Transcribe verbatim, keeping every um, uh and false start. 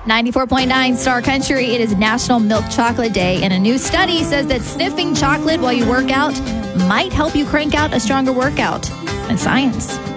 ninety-four point nine Star Country. It is National Milk Chocolate Day, and a new study says that sniffing chocolate while you work out might help you crank out a stronger workout. And science.